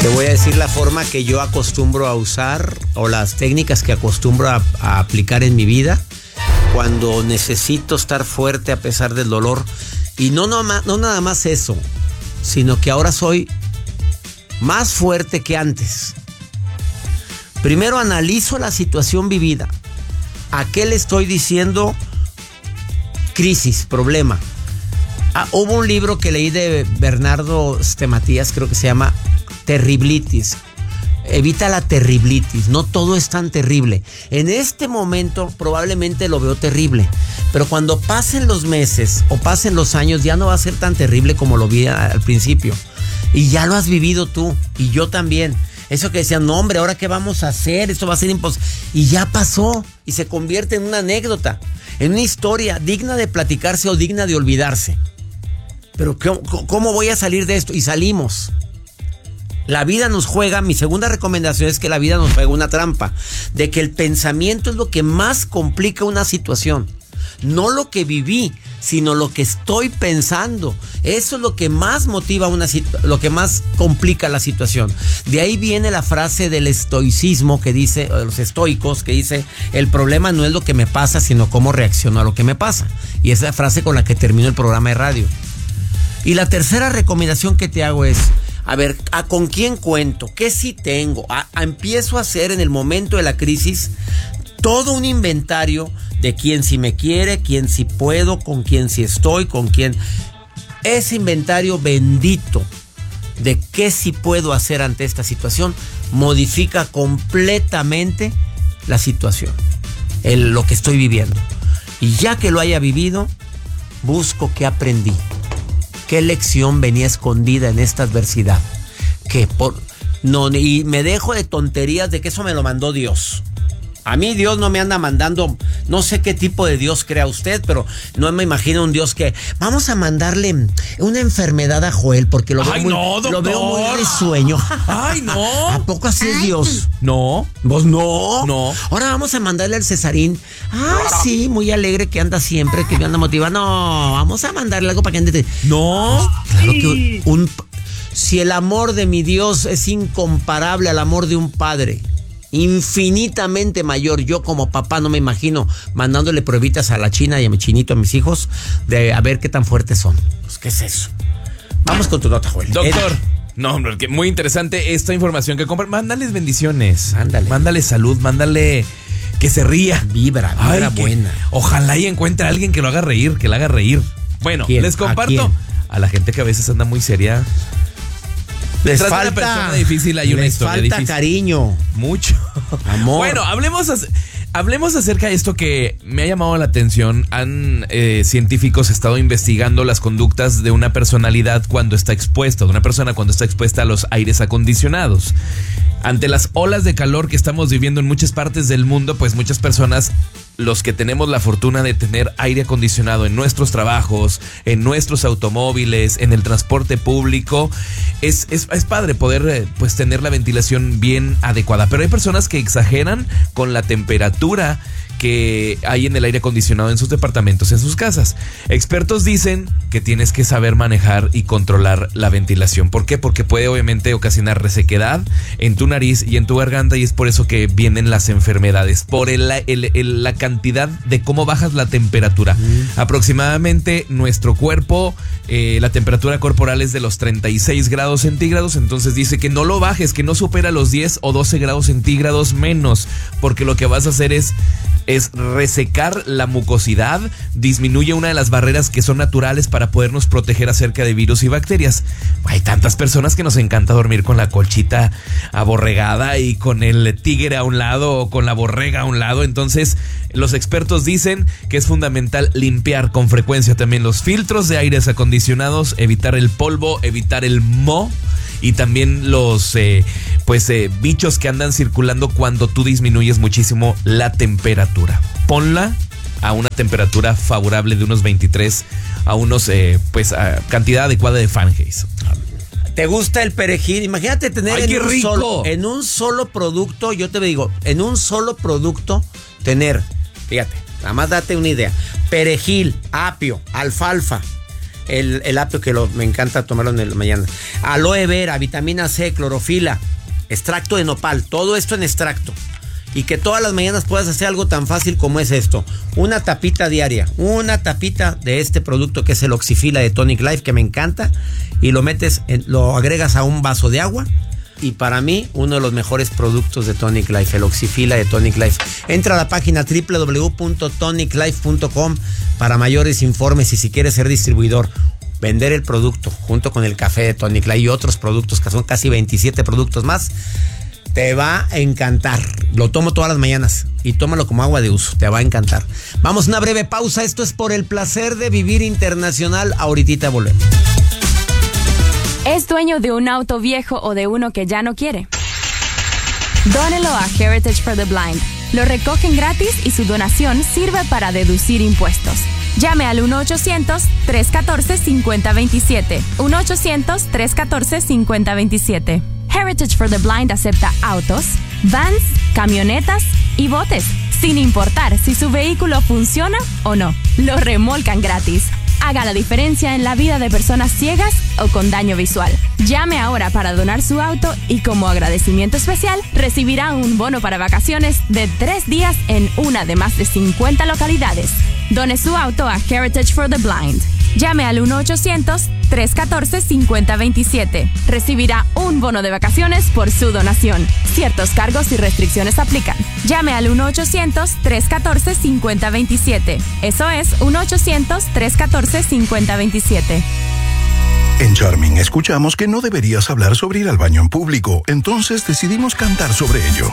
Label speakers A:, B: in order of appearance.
A: Te voy a decir la forma que yo acostumbro a usar o las técnicas que acostumbro a aplicar en mi vida cuando necesito estar fuerte a pesar del dolor. Y no nada más eso, sino que ahora soy más fuerte que antes. Primero analizo la situación vivida. ¿A qué le estoy diciendo crisis, problema? Hubo un libro que leí de Bernardo Matías, creo que se llama Terriblitis. Evita la terriblitis. No todo es tan terrible. En este momento probablemente lo veo terrible, pero cuando pasen los meses o pasen los años ya no va a ser tan terrible como lo vi al principio. Y ya lo has vivido tú y yo también. Eso que decían, no hombre, ¿ahora qué vamos a hacer? Esto va a ser imposible. Y ya pasó y se convierte en una anécdota, en una historia digna de platicarse o digna de olvidarse. Pero ¿cómo voy a salir de esto? Y salimos. La vida nos juega, mi segunda recomendación es que la vida nos juega una trampa, de que el pensamiento es lo que más complica una situación. No lo que viví, sino lo que estoy pensando. Eso es lo que más motiva lo que más complica la situación. De ahí viene la frase del estoicismo que dice, de los estoicos, que dice, el problema no es lo que me pasa, sino cómo reacciono a lo que me pasa. Y esa es la frase con la que termino el programa de radio. Y la tercera recomendación que te hago es, a ver, ¿con quién cuento? ¿Qué sí tengo? Empiezo a hacer en el momento de la crisis todo un inventario de quién sí me quiere, quién sí puedo, con quién sí estoy, con quién. Ese inventario bendito de qué sí puedo hacer ante esta situación modifica completamente la situación, lo que estoy viviendo. Y ya que lo haya vivido, busco qué aprendí. ¿Qué lección venía escondida en esta adversidad? Y me dejo de tonterías de que eso me lo mandó Dios. A mí Dios no me anda mandando, no sé qué tipo de Dios crea usted, pero no me imagino un Dios que vamos a mandarle una enfermedad a Joel porque lo veo muy risueño.
B: Ay, no.
A: ¿A poco así es Dios?
B: No.
A: ¿Vos no?
B: No.
A: Ahora vamos a mandarle al Cesarín. Sí, muy alegre que anda siempre, que me anda motivado. No, vamos a mandarle algo para que ande.
B: No.
A: Claro que si el amor de mi Dios es incomparable al amor de un padre, infinitamente mayor. Yo como papá no me imagino mandándole pruebitas a la China y a mi chinito, a mis hijos, de a ver qué tan fuertes son. Pues, ¿qué es eso? Vamos con tu nota, Joel.
B: Doctor. No, hombre, que muy interesante esta información que compran. Mándales bendiciones.
A: Ándale.
B: Mándale salud, mándale que se ría.
A: Vibra buena.
B: Ojalá y encuentre a alguien que lo haga reír, que la haga reír. Bueno, les comparto a la gente que a veces anda muy seria.
A: Les
B: falta
A: falta
B: una persona difícil, hay una historia
A: difícil.
B: difícil.
A: Cariño.
B: Mucho.
A: Amor.
B: Bueno, hablemos acerca de esto que me ha llamado la atención. Han científicos estado investigando las conductas de una personalidad cuando está expuesta, de una persona cuando está expuesta a los aires acondicionados. Ante las olas de calor que estamos viviendo en muchas partes del mundo, pues muchas personas, los que tenemos la fortuna de tener aire acondicionado en nuestros trabajos, en nuestros automóviles, en el transporte público, es padre poder pues tener la ventilación bien adecuada. Pero hay personas que exageran con la temperatura que hay en el aire acondicionado en sus departamentos, en sus casas. Expertos dicen que tienes que saber manejar y controlar la ventilación. ¿Por qué? Porque puede obviamente ocasionar resequedad en tu nariz y en tu garganta, y es por eso que vienen las enfermedades, por la cantidad de cómo bajas la temperatura. Aproximadamente nuestro cuerpo, la temperatura corporal es de los 36 grados centígrados, entonces dice que no lo bajes, que no supera los 10 o 12 grados centígrados menos, porque lo que vas a hacer es resecar la mucosidad, disminuye una de las barreras que son naturales para podernos proteger acerca de virus y bacterias. Hay tantas personas que nos encanta dormir con la colchita aborregada y con el tigre a un lado o con la borrega a un lado. Entonces los expertos dicen que es fundamental limpiar con frecuencia también los filtros de aires acondicionados, evitar el polvo, evitar el moho y también los bichos que andan circulando cuando tú disminuyes muchísimo la temperatura. Ponla a una temperatura favorable de unos 23 a unos cantidad adecuada de Fahrenheit.
A: ¿Te gusta el perejil? Imagínate tener en un solo producto, yo te digo, en un solo producto tener, fíjate, nada más date una idea, perejil, apio, alfalfa, el apio que me encanta tomarlo en la mañana. Aloe vera, vitamina C, clorofila, extracto de nopal, todo esto en extracto. Y que todas las mañanas puedas hacer algo tan fácil como es esto. Una tapita diaria, una tapita de este producto que es el Oxyfila de Tonic Life, que me encanta, y lo agregas a un vaso de agua. Y para mí, uno de los mejores productos de Tonic Life, el Oxyfila de Tonic Life. Entra a la página www.toniclife.com para mayores informes y si quieres ser distribuidor, vender el producto junto con el café de Tonic Life y otros productos, que son casi 27 productos más. Te va a encantar. Lo tomo todas las mañanas y tómalo como agua de uso. Te va a encantar. Vamos a una breve pausa. Esto es Por el Placer de Vivir Internacional. Ahorita volvemos.
C: ¿Es dueño de un auto viejo o de uno que ya no quiere? Dónelo a Heritage for the Blind. Lo recogen gratis y su donación sirve para deducir impuestos. Llame al 1-800-314-5027. 1-800-314-5027. Heritage for the Blind acepta autos, vans, camionetas y botes, sin importar si su vehículo funciona o no. Lo remolcan gratis. Haga la diferencia en la vida de personas ciegas o con daño visual. Llame ahora para donar su auto y como agradecimiento especial recibirá un bono para vacaciones de 3 días en una de más de 50 localidades. Done su auto a Heritage for the Blind. Llame al 1-800-314-5027. Recibirá un bono de vacaciones por su donación. Ciertos cargos y restricciones aplican. Llame al 1-800-314-5027. Eso es 1-800-314-5027.
D: En Charming escuchamos que no deberías hablar sobre ir al baño en público, entonces decidimos cantar sobre ello.